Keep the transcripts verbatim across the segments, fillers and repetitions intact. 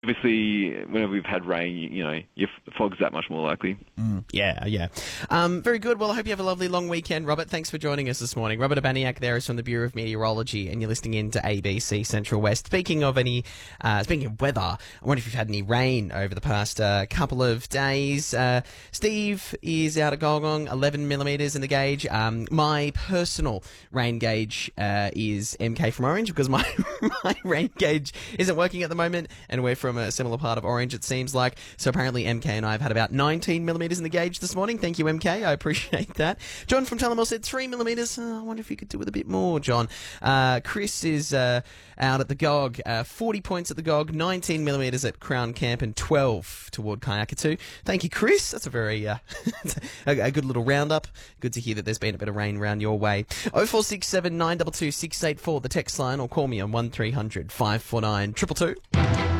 Obviously, whenever we've had rain, you, you know, your fog's that much more likely. Mm, yeah, yeah. Um, very good. Well, I hope you have a lovely long weekend, Robert. Thanks for joining us this morning. Robert Abaniak there is from the Bureau of Meteorology, and you're listening in to A B C Central West. Speaking of any, uh, speaking of weather, I wonder if you've had any rain over the past uh, couple of days. Uh, Steve is out at Golgong, eleven millimetres in the gauge. Um, my personal rain gauge uh, is M K from Orange, because my my rain gauge isn't working at the moment, and we're from a similar part of Orange, it seems like. So apparently M K and I have had about nineteen millimetres in the gauge this morning. Thank you, M K. I appreciate that. John from Tullamore said three millimetres. Oh, I wonder if you could do with a bit more, John. Uh, Chris is uh, out at the G O G. Uh, forty points at the G O G, nineteen millimetres at Crown Camp, and twelve toward Kayakatu. Thank you, Chris. That's a very uh, a, a good little roundup. Good to hear that there's been a bit of rain around your way. oh four six seven, nine two two, six eight four, the text line, or call me on one three hundred, five four nine, two two two.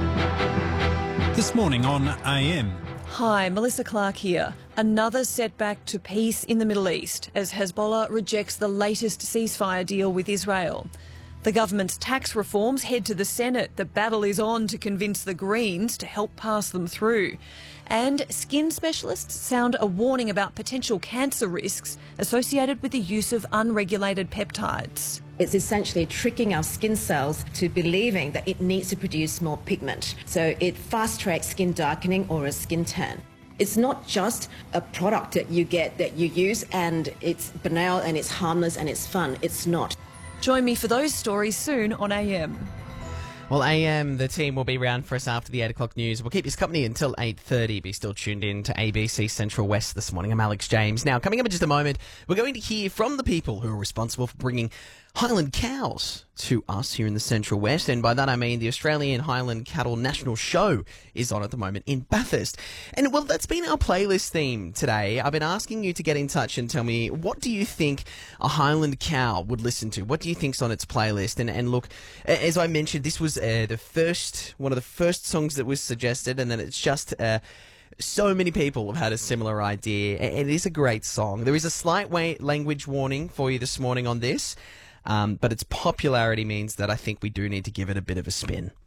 This morning on A M. Hi, Melissa Clark here. Another setback to peace in the Middle East as Hezbollah rejects the latest ceasefire deal with Israel. The government's tax reforms head to the Senate. The battle is on to convince the Greens to help pass them through. And skin specialists sound a warning about potential cancer risks associated with the use of unregulated peptides. It's essentially tricking our skin cells to believing that it needs to produce more pigment. So it fast-tracks skin darkening or a skin tan. It's not just a product that you get, that you use, and it's banal and it's harmless and it's fun. It's not. Join me for those stories soon on A M. Well, A M, the team will be around for us after the eight o'clock news. We'll keep you company until eight thirty. Be still tuned in to A B C Central West this morning. I'm Alex James. Now, coming up in just a moment, we're going to hear from the people who are responsible for bringing Highland cows to us here in the Central West. And by that I mean the Australian Highland Cattle National Show is on at the moment in Bathurst. And, well, that's been our playlist theme today. I've been asking you to get in touch and tell me, what do you think a Highland cow would listen to? What do you think's on its playlist? And, and look, as I mentioned, this was uh, the first, one of the first songs that was suggested, and then it's just... Uh, So many people have had a similar idea. It is a great song. There is a slight way language warning for you this morning on this, um, but its popularity means that I think we do need to give it a bit of a spin.